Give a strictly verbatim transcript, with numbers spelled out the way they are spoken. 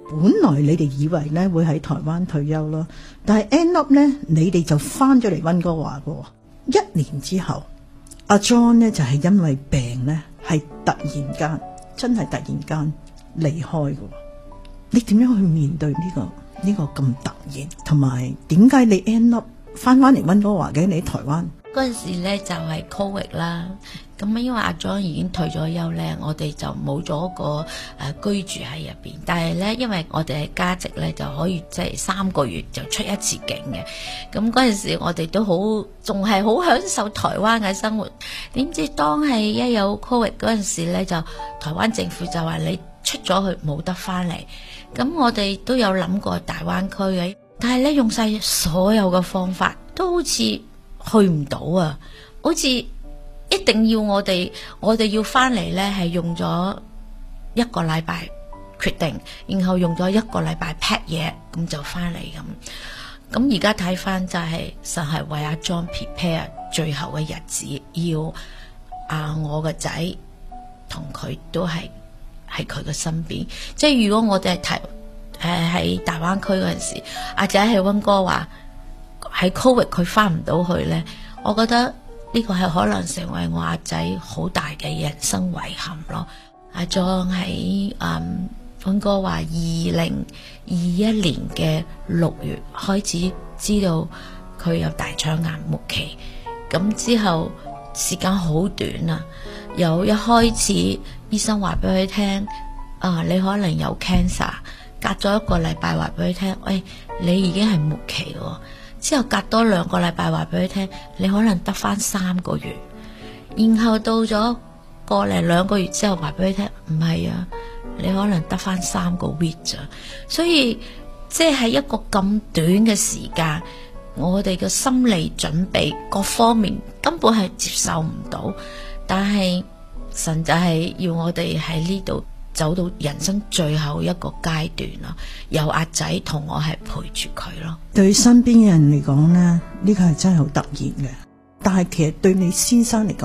本來你哋以為咧會喺台灣退休咯，但係 end up 咧，你哋就翻咗嚟溫哥華嘅。一年之後，阿 John 咧就係因為病咧，係突然間，真係突然間離開嘅。你點樣去面對呢個呢個咁突然？同埋點解你 end up 翻翻嚟溫哥華嘅？你喺台灣嗰陣時咧就係 Covid 啦。咁因為阿 John 已經退咗休咧，我哋就冇咗個誒居住喺入邊。但係咧，因為我哋嘅家籍咧就可以即係三個月就出一次境嘅。咁嗰陣時我哋都好，仲係好享受台灣嘅生活。點知當係一有 Covid 嗰陣時咧，就台灣政府就話你出咗去冇得翻嚟。咁我哋都有諗過大灣區嘅，但係咧用晒所有嘅方法，都好似去唔到啊！好似一定要我哋，我哋要翻嚟呢，係用咗一個禮拜決定，然後用咗一個禮拜 pack 嘢，咁就翻嚟咁。咁而家睇翻就係實係為阿 John prepare 最後嘅日子，要啊我個仔同佢都係喺佢嘅身邊。即係如果我哋係提誒喺大灣區嗰陣時，阿仔喺溫哥華喺 Covid 佢翻唔到去呢，我覺得呢個係可能成為我阿仔好大嘅人生遺憾咯。阿 John 喺誒溫哥華二零二一年嘅六月開始知道佢有大腸癌末期，咁之後時間好短啊。由一開始醫生話俾佢聽，啊你可能有 cancer， 隔咗一個禮拜話俾佢聽，喂你已經係末期喎。之後隔多兩個禮拜話俾佢聽，你可能得翻三個月，然後到咗個零兩個月之後話俾佢聽，唔係啊，你可能得翻三個 week 咋。所以即係一個咁短嘅時間，我哋嘅心理準備各方面根本係接受唔到，但係神就係要我哋喺呢度走到人生最後一個階段咯，有阿仔同我係陪住佢咯。 對身邊嘅人嚟講呢，呢個係真係好突然嘅，但係其實對你先生嚟講